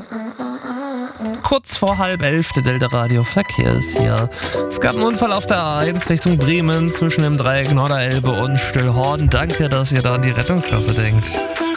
Kurz vor 10:30, der Delta Radio Verkehr ist hier. Es gab einen Unfall auf der A1 Richtung Bremen zwischen dem Dreieck Norderelbe und Stillhorn. Danke, dass ihr da an die Rettungskasse denkt.